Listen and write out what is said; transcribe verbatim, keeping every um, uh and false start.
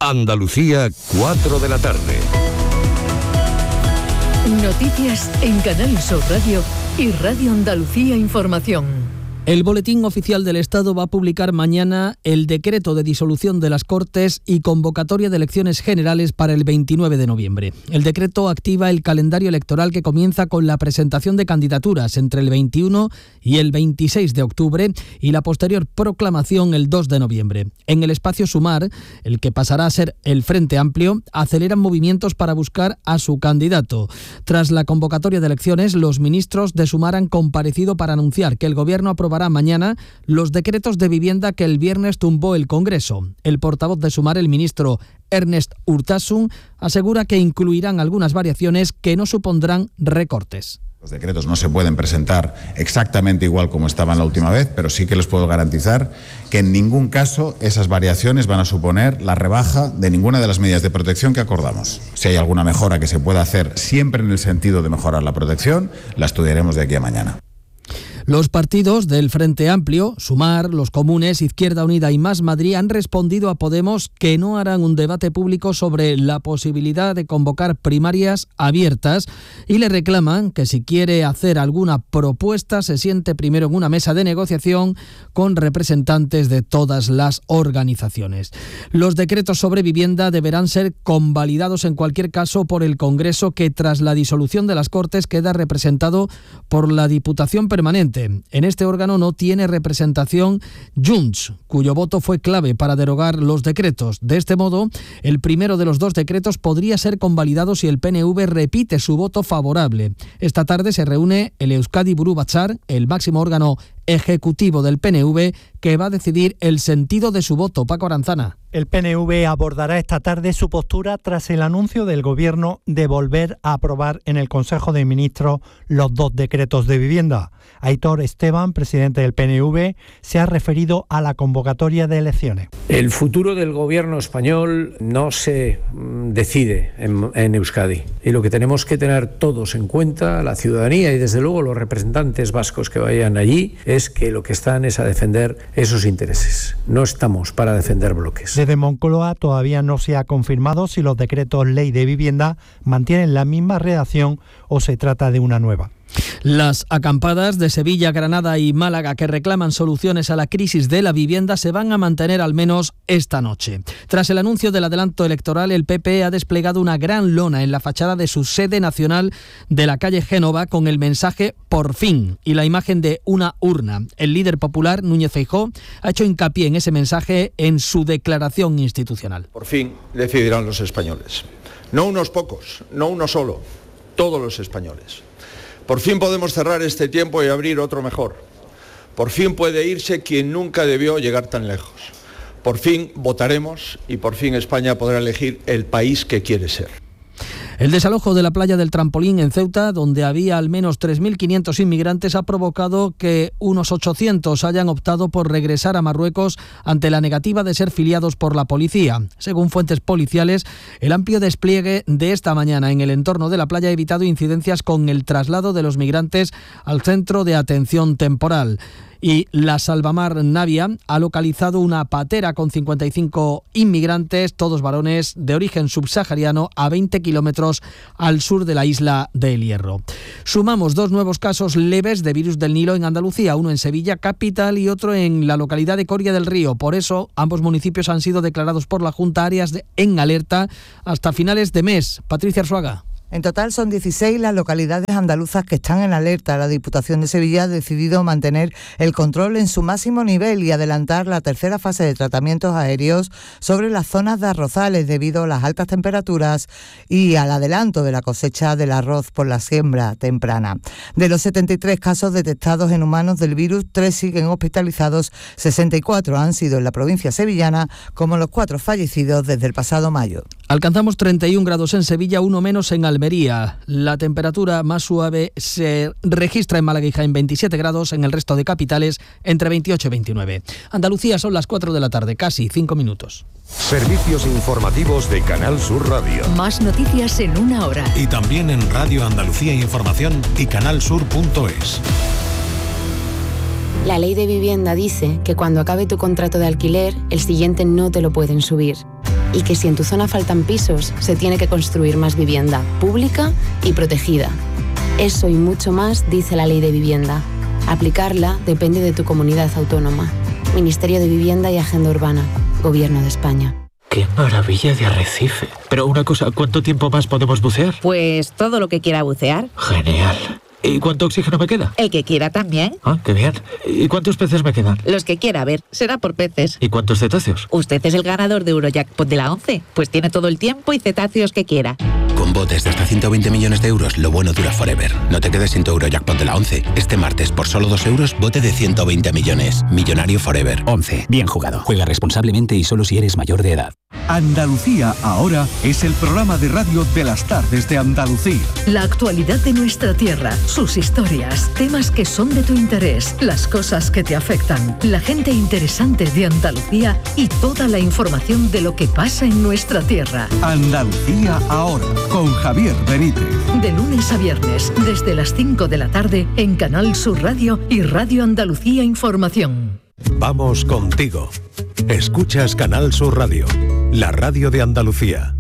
Andalucía, cuatro de la tarde. Noticias en Canal Sur Radio y Radio Andalucía Información. El Boletín Oficial del Estado va a publicar mañana el decreto de disolución de las Cortes y convocatoria de elecciones generales para el veintinueve de noviembre. El decreto activa el calendario electoral que comienza con la presentación de candidaturas entre el veintiuno y el veintiséis de octubre y la posterior proclamación el dos de noviembre. En el espacio Sumar, el que pasará a ser el Frente Amplio, aceleran movimientos para buscar a su candidato. Tras la convocatoria de elecciones, los ministros de Sumar han comparecido para anunciar que el Gobierno aprobará mañana los decretos de vivienda que el viernes tumbó el Congreso. El portavoz de Sumar, el ministro Ernest Urtasun, asegura que incluirán algunas variaciones que no supondrán recortes. Los decretos no se pueden presentar exactamente igual como estaban la última vez, pero sí que les puedo garantizar que en ningún caso esas variaciones van a suponer la rebaja de ninguna de las medidas de protección que acordamos. Si hay alguna mejora que se pueda hacer siempre en el sentido de mejorar la protección, la estudiaremos de aquí a mañana. Los partidos del Frente Amplio, Sumar, los Comunes, Izquierda Unida y Más Madrid han respondido a Podemos que no harán un debate público sobre la posibilidad de convocar primarias abiertas y le reclaman que si quiere hacer alguna propuesta se siente primero en una mesa de negociación con representantes de todas las organizaciones. Los decretos sobre vivienda deberán ser convalidados en cualquier caso por el Congreso, que tras la disolución de las Cortes queda representado por la Diputación Permanente. En este órgano no tiene representación Junts, cuyo voto fue clave para derogar los decretos. De este modo, el primero de los dos decretos podría ser convalidado si el P N V repite su voto favorable. Esta tarde se reúne el Euskadi Buru Batzar, el máximo órgano ejecutivo del P N V, que va a decidir el sentido de su voto. Paco Aranzana. El P N V abordará esta tarde su postura tras el anuncio del Gobierno de volver a aprobar en el Consejo de Ministros los dos decretos de vivienda. Aitor Esteban, presidente del P N V, se ha referido a la convocatoria de elecciones. El futuro del Gobierno español no se decide en, en Euskadi, y lo que tenemos que tener todos en cuenta, la ciudadanía y desde luego los representantes vascos que vayan allí, es que lo que están es a defender esos intereses. No estamos para defender bloques. Desde Moncloa todavía no se ha confirmado si los decretos ley de vivienda mantienen la misma redacción o se trata de una nueva. Las acampadas de Sevilla, Granada y Málaga, que reclaman soluciones a la crisis de la vivienda, se van a mantener al menos esta noche. Tras el anuncio del adelanto electoral, el P P ha desplegado una gran lona en la fachada de su sede nacional de la calle Génova con el mensaje "Por fin" y la imagen de una urna. El líder popular, Núñez Feijóo, ha hecho hincapié en ese mensaje en su declaración institucional. Por fin decidirán los españoles. No unos pocos, no uno solo, todos los españoles. Por fin podemos cerrar este tiempo y abrir otro mejor. Por fin puede irse quien nunca debió llegar tan lejos. Por fin votaremos y por fin España podrá elegir el país que quiere ser. El desalojo de la playa del Trampolín en Ceuta, donde había al menos tres mil quinientos inmigrantes, ha provocado que unos ochocientos hayan optado por regresar a Marruecos ante la negativa de ser filiados por la policía. Según fuentes policiales, el amplio despliegue de esta mañana en el entorno de la playa ha evitado incidencias con el traslado de los migrantes al centro de atención temporal. Y la Salvamar Navia ha localizado una patera con cincuenta y cinco inmigrantes, todos varones de origen subsahariano, a veinte kilómetros al sur de la isla de El Hierro. Sumamos dos nuevos casos leves de virus del Nilo en Andalucía, uno en Sevilla capital y otro en la localidad de Coria del Río. Por eso, ambos municipios han sido declarados por la Junta áreas de, en alerta hasta finales de mes. Patricia Arzuaga. En total son dieciséis las localidades andaluzas que están en alerta. La Diputación de Sevilla ha decidido mantener el control en su máximo nivel y adelantar la tercera fase de tratamientos aéreos sobre las zonas de arrozales debido a las altas temperaturas y al adelanto de la cosecha del arroz por la siembra temprana. De los setenta y tres casos detectados en humanos del virus, tres siguen hospitalizados, sesenta y cuatro han sido en la provincia sevillana, como los cuatro fallecidos desde el pasado mayo. Alcanzamos treinta y un grados en Sevilla, uno menos en Almería. La temperatura más suave se registra en Málaga y Jaén, veintisiete grados, en el resto de capitales entre veintiocho y veintinueve. Andalucía, son las cuatro de la tarde, casi cinco minutos. Servicios informativos de Canal Sur Radio. Más noticias en una hora. Y también en Radio Andalucía Información y canalsur punto es. La ley de vivienda dice que cuando acabe tu contrato de alquiler, el siguiente no te lo pueden subir. y que si en tu zona faltan pisos, se tiene que construir más vivienda pública y protegida. Eso y mucho más dice la Ley de Vivienda. Aplicarla depende de tu comunidad autónoma. Ministerio de Vivienda y Agenda Urbana. Gobierno de España. ¡Qué maravilla de arrecife! Pero una cosa, ¿cuánto tiempo más podemos bucear? Pues todo lo que quiera bucear. Genial. ¿Y cuánto oxígeno me queda? El que quiera también. Ah, qué bien. ¿Y cuántos peces me quedan? Los que quiera, a ver, será por peces. ¿Y cuántos cetáceos? Usted es el ganador de Eurojackpot de la once, pues tiene todo el tiempo y cetáceos que quiera. Con botes de hasta ciento veinte millones de euros, lo bueno dura forever. No te quedes sin tu Eurojackpot de la once. Este martes, por solo dos euros, bote de ciento veinte millones. Millonario forever. once. Bien jugado. Juega responsablemente y solo si eres mayor de edad. Andalucía Ahora es el programa de radio de las tardes de Andalucía. La actualidad de nuestra tierra, sus historias, temas que son de tu interés, las cosas que te afectan, la gente interesante de Andalucía y toda la información de lo que pasa en nuestra tierra. Andalucía Ahora, con Javier Benítez. De lunes a viernes, desde las cinco de la tarde, en Canal Sur Radio y Radio Andalucía Información. Vamos contigo. Escuchas Canal Sur Radio, la radio de Andalucía.